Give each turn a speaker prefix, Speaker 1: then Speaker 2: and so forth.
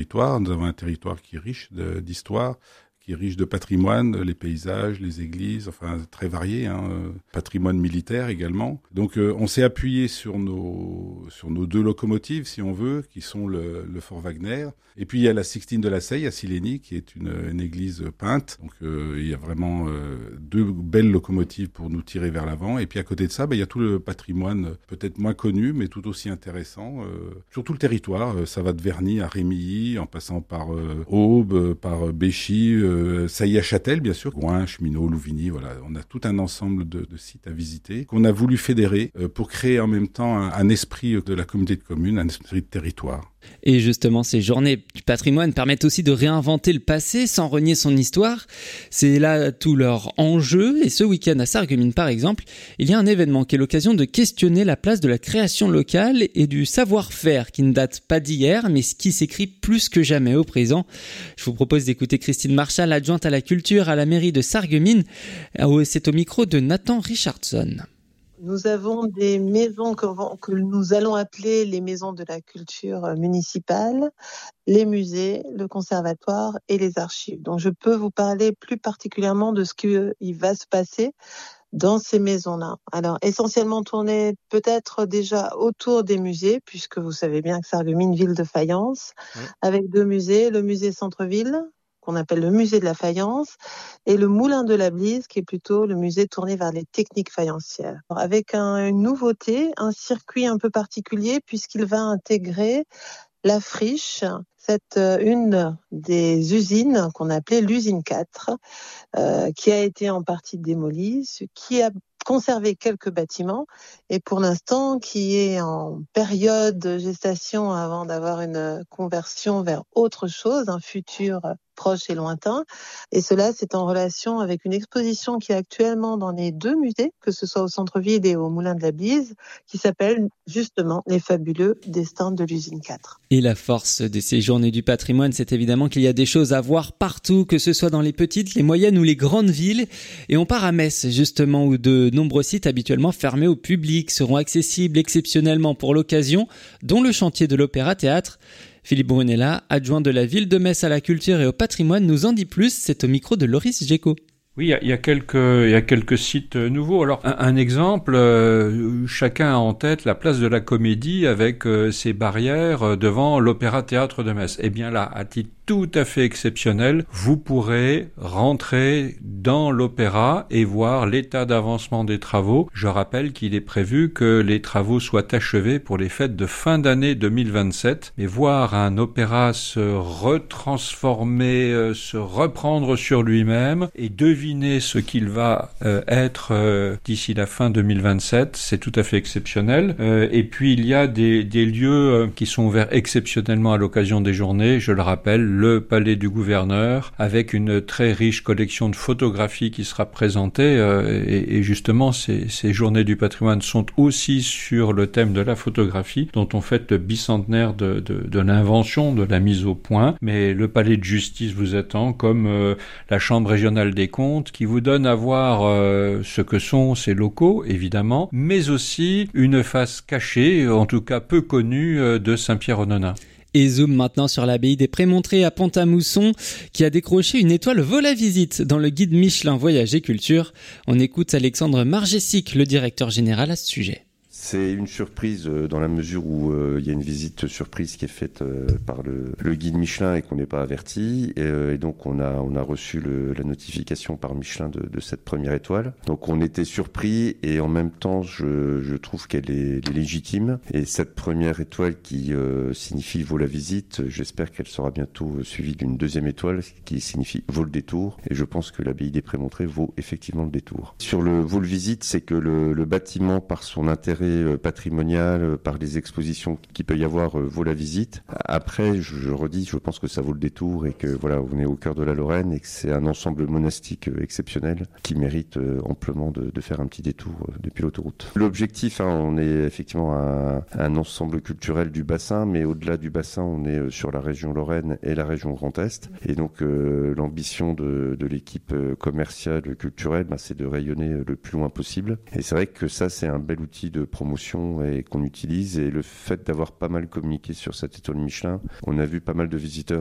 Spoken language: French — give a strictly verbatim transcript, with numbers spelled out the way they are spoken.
Speaker 1: territoire. Nous avons un territoire qui est riche de, d'histoire, qui est riche de patrimoine, les paysages, les églises, enfin très varié, hein, patrimoine militaire également. Donc euh, on s'est appuyé sur nos sur nos deux locomotives, si on veut, qui sont le, le Fort Wagner. Et puis il y a la Sixtine de la Seille à Sillény, qui est une, une église peinte. Donc euh, il y a vraiment euh, deux belles locomotives pour nous tirer vers l'avant. Et puis à côté de ça, bah, il y a tout le patrimoine, peut-être moins connu, mais tout aussi intéressant, euh, sur tout le territoire. Ça va de Verny à Rémilly, en passant par euh, Aube, par Béchy, euh, Sailly-à-Châtel, bien sûr, Gouin, Cheminot, Louvigny. Voilà, on a tout un ensemble de, de sites à visiter qu'on a voulu fédérer euh, pour créer en même temps un, un esprit de la communauté de communes, un esprit de territoire.
Speaker 2: Et justement, ces journées du patrimoine permettent aussi de réinventer le passé sans renier son histoire. C'est là tout leur enjeu. Et ce week-end à Sarreguemines, par exemple, il y a un événement qui est l'occasion de questionner la place de la création locale et du savoir-faire qui ne date pas d'hier, mais qui s'écrit plus que jamais au présent. Je vous propose d'écouter Christine Marchal, adjointe à la culture à la mairie de Sarreguemines. C'est au micro de Nathan Richardson.
Speaker 3: Nous avons des maisons que, que nous allons appeler les maisons de la culture municipale, les musées, le conservatoire et les archives. Donc je peux vous parler plus particulièrement de ce qui va se passer dans ces maisons-là. Alors essentiellement tourné peut-être déjà autour des musées, puisque vous savez bien que Sarreguemines, ville de faïence, oui. Avec deux musées, le musée centre-ville, qu'on appelle le musée de la faïence, et le moulin de la Blise, qui est plutôt le musée tourné vers les techniques faïencières. Avec un, une nouveauté, un circuit un peu particulier, puisqu'il va intégrer la friche, cette une des usines qu'on appelait l'usine quatre, euh, qui a été en partie démolie, ce qui a conservé quelques bâtiments et pour l'instant qui est en période de gestation avant d'avoir une conversion vers autre chose, un futur proche et lointain. Et cela, c'est en relation avec une exposition qui est actuellement dans les deux musées, que ce soit au centre-ville et au Moulin de la Blise, qui s'appelle justement Les fabuleux destins de l'usine quatre.
Speaker 2: Et la force de ces journées du patrimoine, c'est évidemment qu'il y a des choses à voir partout, que ce soit dans les petites, les moyennes ou les grandes villes. Et on part à Metz, justement, où de nombreux sites habituellement fermés au public seront accessibles exceptionnellement pour l'occasion, dont le chantier de l'Opéra-Théâtre. Philippe Brunella, adjoint de la ville de Metz à la culture et au patrimoine, nous en dit plus. C'est au micro de Loris Géco.
Speaker 4: Oui, il y a, il y a quelques, il y a quelques sites nouveaux. Alors, un, un exemple, euh, chacun a en tête la place de la Comédie avec euh, ses barrières devant l'Opéra-Théâtre de Metz. Eh bien là, à titre tout à fait exceptionnel, vous pourrez rentrer dans l'opéra et voir l'état d'avancement des travaux. Je rappelle qu'il est prévu que les travaux soient achevés pour les fêtes de fin d'année deux mille vingt-sept. Mais voir un opéra se retransformer, euh, se reprendre sur lui-même et deviner ce qu'il va euh, être euh, d'ici la fin deux mille vingt-sept, c'est tout à fait exceptionnel. Euh, et puis il y a des, des lieux euh, qui sont ouverts exceptionnellement à l'occasion des journées, je le rappelle, le palais du gouverneur, avec une très riche collection de photographies qui sera présentée. Euh, et, et justement, ces, ces journées du patrimoine sont aussi sur le thème de la photographie, dont on fête le bicentenaire de, de, de l'invention, de la mise au point. Mais le palais de justice vous attend, comme euh, la chambre régionale des comptes, qui vous donne à voir euh, ce que sont ces locaux, évidemment, mais aussi une face cachée, en tout cas peu connue, euh, de Saint-Pierre-aux-Nonains.
Speaker 2: Et zoom maintenant sur l'abbaye des Prémontrés à Pont-à-Mousson, qui a décroché une étoile vol-à-visite dans le guide Michelin Voyage et Culture. On écoute Alexandre Margessic, le directeur général à ce sujet.
Speaker 5: C'est une surprise dans la mesure où euh, il y a une visite surprise qui est faite euh, par le, le guide Michelin et qu'on n'est pas averti. Et, euh, et donc on a on a reçu le, la notification par Michelin de, de cette première étoile. Donc on était surpris et en même temps je, je trouve qu'elle est, elle est légitime. Et cette première étoile qui euh, signifie vaut la visite, j'espère qu'elle sera bientôt suivie d'une deuxième étoile qui signifie vaut le détour. Et je pense que l'abbaye des Prémontrés vaut effectivement le détour. Sur le vaut le visite, c'est que le, le bâtiment par son intérêt patrimonial, par les expositions qu'il peut y avoir, vaut la visite. Après, je, je redis, je pense que ça vaut le détour et que voilà, on est au cœur de la Lorraine et que c'est un ensemble monastique exceptionnel qui mérite amplement de, de faire un petit détour depuis l'autoroute. L'objectif, hein, on est effectivement un, un ensemble culturel du bassin, mais au-delà du bassin, on est sur la région Lorraine et la région Grand Est. Et donc, euh, l'ambition de, de l'équipe commerciale, culturelle, bah, c'est de rayonner le plus loin possible. Et c'est vrai que ça, c'est un bel outil de promotion et qu'on utilise, et le fait d'avoir pas mal communiqué sur cette étoile Michelin, on a vu pas mal de visiteurs